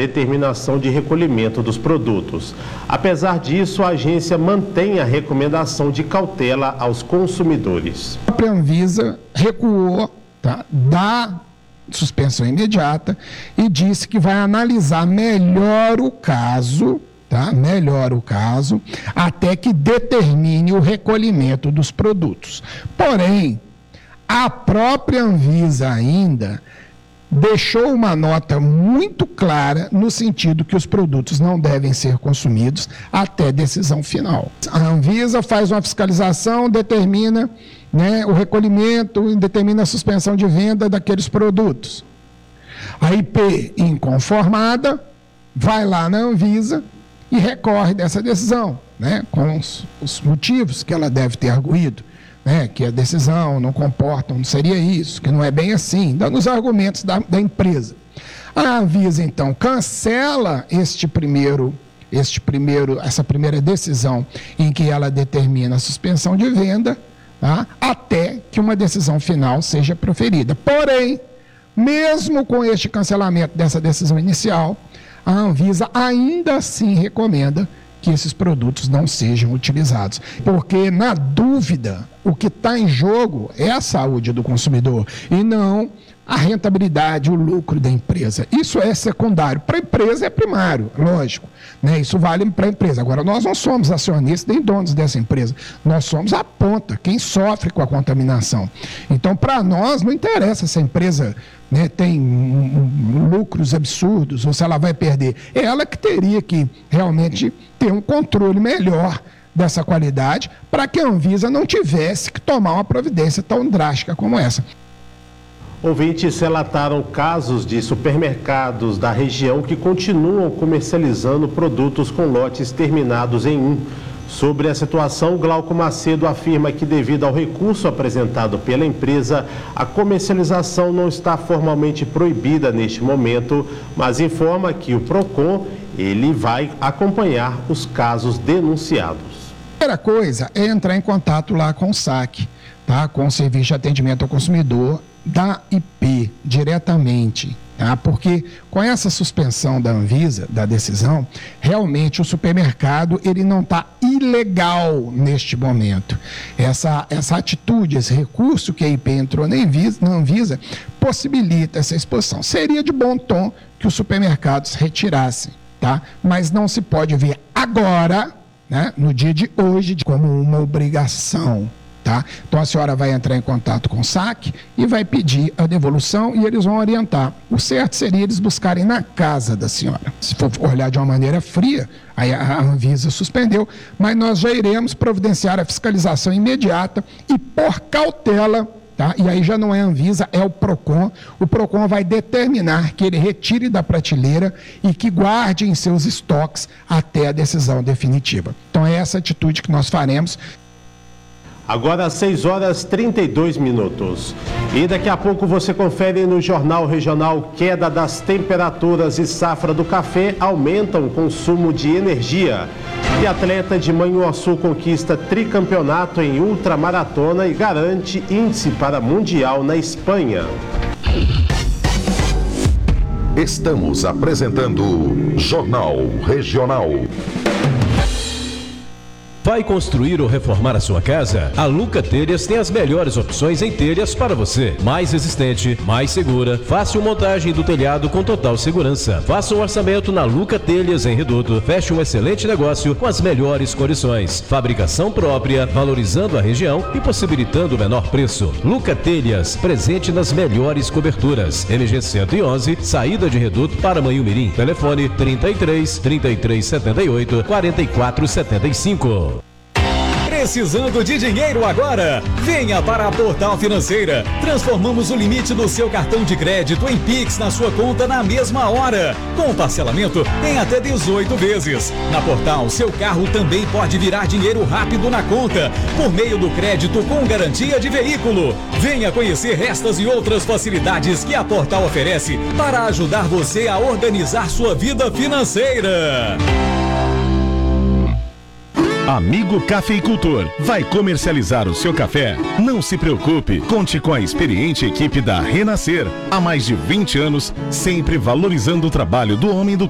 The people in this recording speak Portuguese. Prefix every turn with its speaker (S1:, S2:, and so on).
S1: determinação de recolhimento dos produtos. Apesar disso, a agência mantém a recomendação de cautela aos consumidores.
S2: A própria Anvisa recuou, tá, da suspensão imediata e disse que vai analisar melhor o caso, tá? Melhor o caso, até que determine o recolhimento dos produtos. Porém, a própria Anvisa ainda deixou uma nota muito clara no sentido que os produtos não devem ser consumidos até decisão final. A Anvisa faz uma fiscalização, determina, né, o recolhimento, determina a suspensão de venda daqueles produtos. A IP inconformada vai lá na Anvisa e recorre dessa decisão, né, com os motivos que ela deve ter arguído. Né, que a decisão não comporta, não seria isso, que não é bem assim, dando os argumentos da empresa. A Anvisa, então, cancela essa primeira decisão em que ela determina a suspensão de venda, tá, até que uma decisão final seja proferida. Porém, mesmo com este cancelamento dessa decisão inicial, a Anvisa ainda assim recomenda que esses produtos não sejam utilizados. Porque, na dúvida, o que está em jogo é a saúde do consumidor e não a rentabilidade, o lucro da empresa. Isso é secundário. Para a empresa é primário, lógico, né? Isso vale para a empresa. Agora, nós não somos acionistas nem donos dessa empresa. Nós somos a ponta, quem sofre com a contaminação. Então, para nós, não interessa se a empresa, né, tem lucros absurdos ou se ela vai perder. É ela que teria que realmente ter um controle melhor dessa qualidade para que a Anvisa não tivesse que tomar uma providência tão drástica como essa.
S1: Ouvintes relataram casos de supermercados da região que continuam comercializando produtos com lotes terminados em 1. Sobre a situação, Glauco Macedo afirma que, devido ao recurso apresentado pela empresa, a comercialização não está formalmente proibida neste momento, mas informa que o PROCON ele vai acompanhar os casos denunciados.
S2: A primeira coisa é entrar em contato lá com o SAC, tá? Com o Serviço de Atendimento ao Consumidor da IP, diretamente. Tá? Porque com essa suspensão da Anvisa, da decisão, realmente o supermercado ele não está ilegal neste momento. Essa atitude, esse recurso que a IP entrou na Anvisa, possibilita essa exposição. Seria de bom tom que os supermercados retirassem, tá? Mas não se pode ver agora, né, no dia de hoje, como uma obrigação. Tá? Então a senhora vai entrar em contato com o SAC e vai pedir a devolução e eles vão orientar. O certo seria eles buscarem na casa da senhora. Se for olhar de uma maneira fria, aí a Anvisa suspendeu, mas nós já iremos providenciar a fiscalização imediata e por cautela, tá? E aí já não é a Anvisa, é o PROCON. O PROCON vai determinar que ele retire da prateleira e que guarde em seus estoques até a decisão definitiva. Então é essa atitude que nós faremos.
S1: Agora 6h32. E daqui a pouco você confere no Jornal Regional: queda das temperaturas e safra do café aumentam o consumo de energia. E atleta de Manhuaçu conquista tricampeonato em ultramaratona e garante índice para mundial na Espanha.
S3: Estamos apresentando Jornal Regional.
S4: Vai construir ou reformar a sua casa? A Luca Telhas tem as melhores opções em telhas para você. Mais resistente, mais segura, fácil montagem do telhado com total segurança. Faça um orçamento na Luca Telhas em Reduto. Feche um excelente negócio com as melhores condições. Fabricação própria, valorizando a região e possibilitando o menor preço. Luca Telhas, presente nas melhores coberturas. MG 111, saída de Reduto para Manhumirim. Telefone 33 78 44 75.
S5: Precisando de dinheiro agora? Venha para a Portal Financeira. Transformamos o limite do seu cartão de crédito em Pix na sua conta na mesma hora, com parcelamento em até 18 vezes. Na Portal, seu carro também pode virar dinheiro rápido na conta, por meio do crédito com garantia de veículo. Venha conhecer estas e outras facilidades que a Portal oferece para ajudar você a organizar sua vida financeira.
S6: Amigo Cafeicultor, vai comercializar o seu café? Não se preocupe, conte com a experiente equipe da Renascer. Há mais de 20 anos, sempre valorizando o trabalho do homem do